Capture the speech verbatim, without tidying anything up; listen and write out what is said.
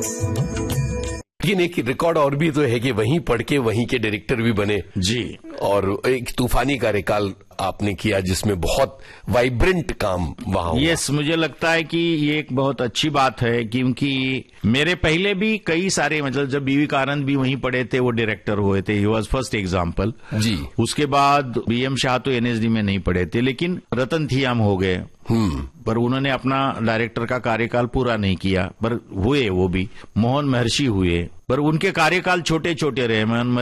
लेकिन एक रिकॉर्ड और भी तो है कि वहीं पढ़ के वहीं के डायरेक्टर भी बने जी, और एक तूफानी कार्यकाल आपने किया जिसमें बहुत वाइब्रेंट काम वहां हुआ। यस, मुझे लगता है कि ये एक बहुत अच्छी बात है, क्योंकि मेरे पहले भी कई सारे, मतलब जब बीवी कारंत भी वहीं पढ़े थे, वो डायरेक्टर हुए थे, ही वॉज फर्स्ट एग्जाम्पल जी। उसके बाद बी एम शाह तो एनएसडी में नहीं पढ़े थे, लेकिन रतन थियाम हो गए, हम्म पर उन्होंने अपना डायरेक्टर का कार्यकाल पूरा नहीं किया, पर हुए वो भी। मोहन महर्षि हुए, पर उनके कार्यकाल छोटे छोटे रहे। मोहन